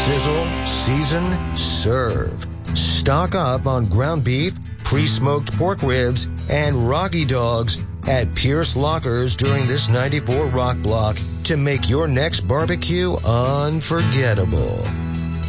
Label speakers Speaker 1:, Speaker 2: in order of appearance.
Speaker 1: Sizzle, season, serve. Stock up on ground beef, pre-smoked pork ribs, and Rocky Dogs at Pierce Lockers during this 94 Rock Block to make your next barbecue unforgettable.